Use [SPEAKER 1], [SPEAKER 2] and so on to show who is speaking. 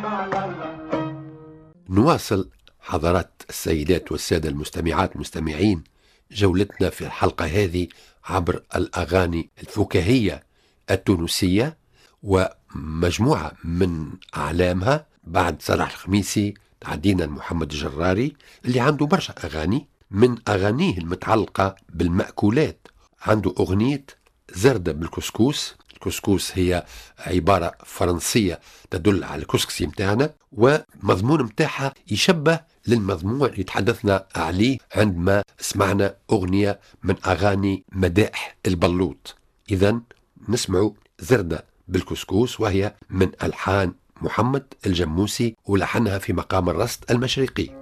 [SPEAKER 1] نواصل حضرات السيدات والسادة المستمعات المستمعين جولتنا في الحلقة هذه عبر الأغاني الفكاهية التونسية ومجموعة من أعلامها. بعد صلاح الخميسي تعدينا محمد الجراري اللي عنده برشا أغاني، من أغانيه المتعلقة بالمأكولات عنده أغنية زردة بالكسكوس. الكسكوس هي عبارة فرنسية تدل على الكسكسي متاعنا، ومضمون متاعها يشبه للمضمون اللي تحدثنا عليه عندما سمعنا أغنية من أغاني مدائح البلوط. إذن نسمعوا زردة بالكسكوس، وهي من ألحان محمد الجموسي ولحنها في مقام الرصد المشرقي.